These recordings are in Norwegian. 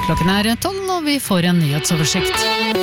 Klokken 12, og vi får en nyhetsoversikt.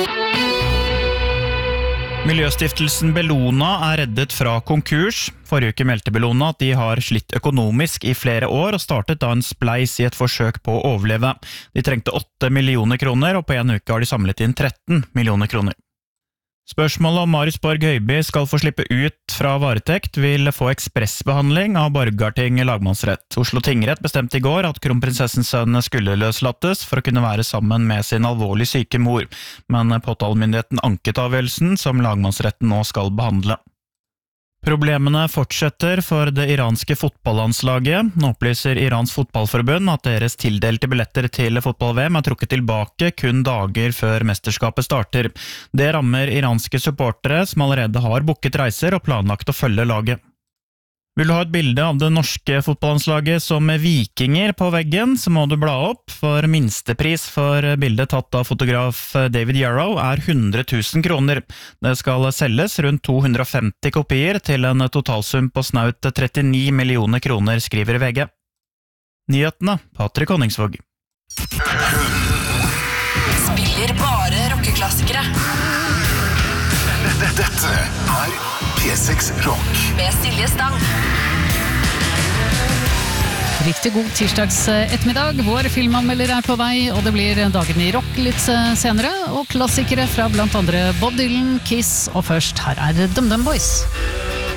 Miljøstiftelsen Bellona reddet fra konkurs. Forrige uke meldte Bellona at de har slitt økonomisk i flere år, og startet da en spleis i et forsøk på å overleve. De trengte 8 millioner kroner, og på en uke har de samlet inn 13 millioner kroner. Spørsmålet om Marius Borg Høiby skal få slippe ut fra varetekt vil få ekspressbehandling av Borgarting lagmannsrett. Oslo tingrett bestemte i går at kronprinsessens sønn skulle løslates for å kunne være sammen med sin alvorlig syke mor, men påtalemyndigheten anket avgjørelsen som lagmannsretten nå skal behandle. Problemene fortsetter for det iranske fotballandslaget. Nå opplyser Irans fotballforbund at deres tildelte billetter til fotball-VM er trukket tilbake kun dager før mesterskapet starter. Det rammer iranske supportere som allerede har booket reiser og planlagt å følge laget. Vil du ha et bilde av det norske fotballandslaget som vikinger på veggen, så må du bla opp, for minstepris for bildet tatt av fotograf David Yarrow er 100 000 kroner. Det skal selges rundt 250 kopier til en totalsum på snaut 39 millioner kroner, skriver VG. Nyhetene, Patrick Honningsvåg. Spiller bare rockeklassikere. Dette er P6 Rock med Silje Stang. Riktig god tirsdags ettermiddag. Vår filmanmelder er på vei, og det blir dagen i rock litt senere, og klassikere fra blant andre Bob Dylan, Kiss, og først her er DumDum Boys.